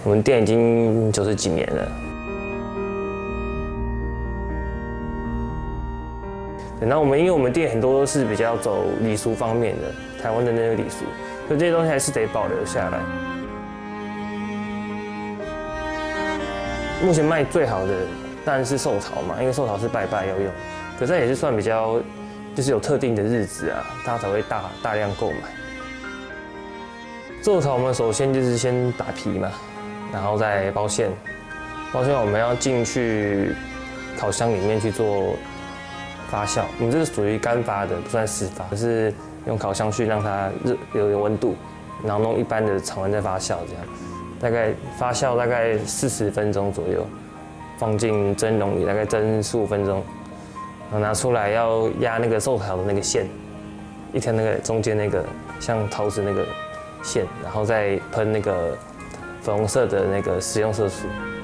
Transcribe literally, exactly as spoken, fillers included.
我们店已经九十几年了。然后我们因为我们店很多都是比较走礼俗方面的，台湾的那个礼俗，所以这些东西还是得保留下来。目前卖最好的当然是寿桃嘛，因为寿桃是拜拜要用，可是它也是算比较，就是有特定的日子啊，大家才会大大量购买。寿桃我们首先就是先打皮嘛，然后再包馅，包馅我们要进去烤箱里面去做发酵。我们这是属于干发的，不算湿发，是用烤箱去让它热有点温度，然后弄一般的常温再发酵这样。大概发酵大概四十分钟左右，放进蒸笼里，大概蒸十五分钟，然后拿出来要压那个寿桃的那个馅，一条那个中间那个像桃子那个馅，然后再喷那个粉红色的那个食用色素，